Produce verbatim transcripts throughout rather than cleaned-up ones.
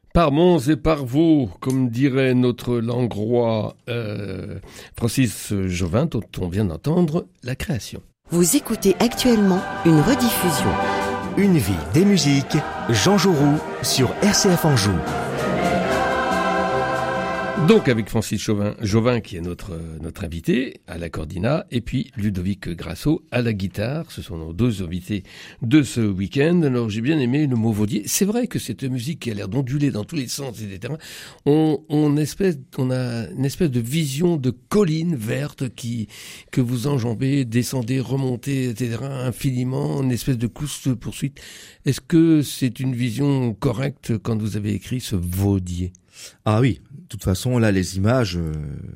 Par Mons et par Vaux, comme dirait notre langrois euh, Francis Jovin, dont on vient d'entendre la création. Vous écoutez actuellement une rediffusion. Une vie des musiques, Jean Jouroux sur R C F Anjou. Donc avec Francis Jovin, Jovin qui est notre notre invité à la cordina, et puis Ludovic Grasso à la guitare. Ce sont nos deux invités de ce week-end. Alors j'ai bien aimé le mot vaudier. C'est vrai que cette musique qui a l'air d'onduler dans tous les sens, et cetera. On on espèce on a une espèce de vision de colline verte qui que vous enjambez, descendez, remontez, et cetera. Infiniment, une espèce de course poursuite. Est-ce que c'est une vision correcte quand vous avez écrit ce vaudier? Ah oui, de toute façon, là, les images, euh,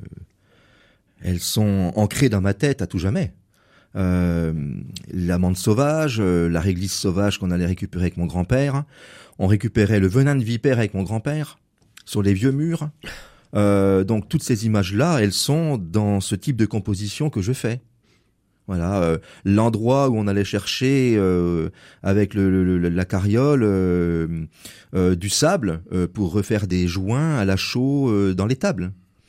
elles sont ancrées dans ma tête à tout jamais. Euh, l'amande sauvage, euh, la réglisse sauvage qu'on allait récupérer avec mon grand-père. On récupérait le venin de vipère avec mon grand-père sur les vieux murs. Euh, donc, toutes ces images-là, elles sont dans ce type de composition que je fais. Voilà, euh, l'endroit où on allait chercher euh, avec le, le, la carriole euh, euh, du sable euh, pour refaire des joints à la chaux euh, dans l'étable.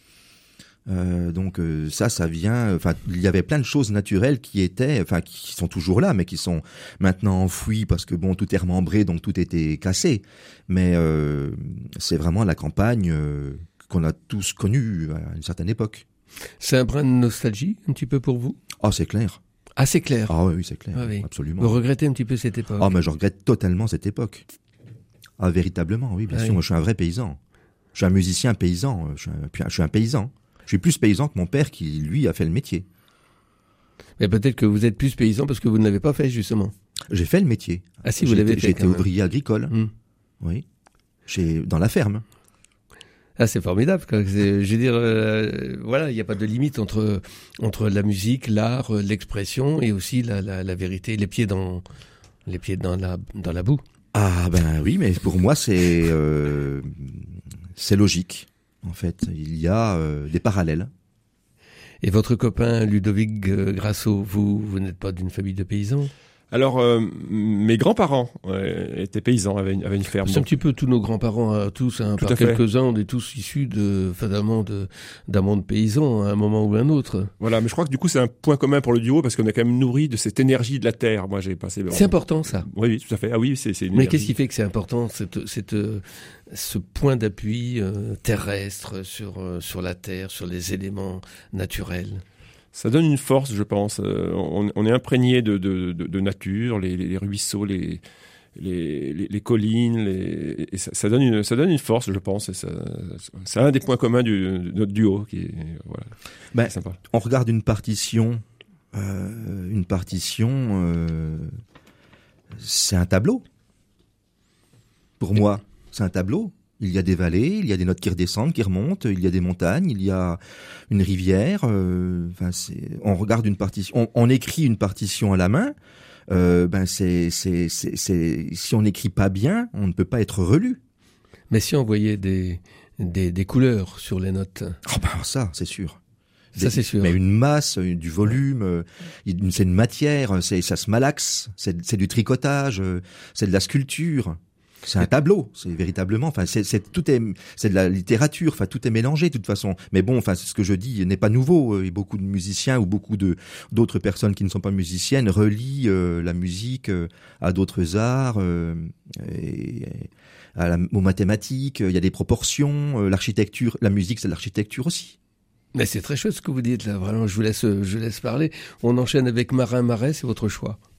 Euh, donc euh, ça, ça vient. Enfin, il y avait plein de choses naturelles qui étaient, enfin, qui sont toujours là, mais qui sont maintenant enfouies parce que bon, tout est remembré, donc tout était cassé. Mais euh, c'est vraiment la campagne euh, qu'on a tous connue à une certaine époque. C'est un brin de nostalgie, un petit peu pour vous? Ah, c'est clair. Ah, c'est clair. Ah oui, oui, c'est clair. Ah, oui. Absolument. Vous regrettez un petit peu cette époque? Ah, mais je regrette totalement cette époque. Ah, véritablement, oui, bien ah, sûr. Oui. Moi, je suis un vrai paysan. Je suis un musicien paysan. Je suis un, je suis un paysan. Je suis plus paysan que mon père qui, lui, a fait le métier. Mais peut-être que vous êtes plus paysan parce que vous ne l'avez pas fait, justement. J'ai fait le métier. Ah si, vous l'avez fait. J'ai été ouvrier agricole. Hum. Oui. J'ai, dans la ferme. Ah, c'est formidable. Quoi. C'est, je veux dire, euh, voilà, il n'y a pas de limite entre entre la musique, l'art, l'expression et aussi la, la, la vérité, les pieds dans les pieds dans la dans la boue. Ah ben oui, mais pour moi c'est euh, c'est logique. En fait, il y a euh, des parallèles. Et votre copain Ludovic Grasso, vous vous n'êtes pas d'une famille de paysans? Alors, euh, mes grands-parents euh, étaient paysans, avaient une, avaient une ferme. C'est donc. un petit peu tous nos grands-parents, hein, tous, hein, Tout par à fait. quelques-uns, on est tous issus de, fatalement, de, d'un monde paysan, à un moment ou un autre. Voilà, mais je crois que du coup, c'est un point commun pour le duo parce qu'on est quand même nourri de cette énergie de la terre. Moi, j'ai passé... C'est important, ça. Oui, oui, tout à fait. Ah oui, c'est, c'est une Mais énergie. qu'est-ce qui fait que c'est important, cette, cette, euh, ce point d'appui euh, terrestre sur, euh, sur la terre, sur les éléments naturels? Ça donne une force, je pense. Euh, on, on est imprégné de, de, de, de nature, les, les ruisseaux, les, les, les, les collines, les, et ça, ça, donne une, ça donne une force, je pense. Et ça, c'est un des points communs du, de notre duo qui est, voilà, Ben, c'est sympa. on regarde une partition, euh, une partition, euh, c'est un tableau. Pour moi, c'est un tableau. Il y a des vallées, il y a des notes qui redescendent, qui remontent, il y a des montagnes, il y a une rivière. Euh, enfin, c'est, on regarde une partition, on, on écrit une partition à la main. Euh, ben c'est, c'est, c'est, c'est, si on n'écrit pas bien, on ne peut pas être relu. Mais si on voyait des, des, des couleurs sur les notes? Ah ben ça, c'est sûr. Ça, c'est sûr. Mais une masse, du volume, euh, c'est une matière, c'est, ça se malaxe, c'est, c'est du tricotage, euh, c'est de la sculpture. C'est un tableau, c'est véritablement, enfin, c'est, c'est, tout est, c'est de la littérature, enfin, tout est mélangé, de toute façon. Mais bon, enfin, ce que je dis n'est pas nouveau, et beaucoup de musiciens ou beaucoup de, d'autres personnes qui ne sont pas musiciennes relient, euh, la musique, euh, à d'autres arts, euh, et, à la, aux mathématiques, il y a des proportions, euh, l'architecture, la musique, c'est de l'architecture aussi. Mais c'est très chouette ce que vous dites là, vraiment, je vous laisse, je laisse parler. On enchaîne avec Marin Marais, c'est votre choix.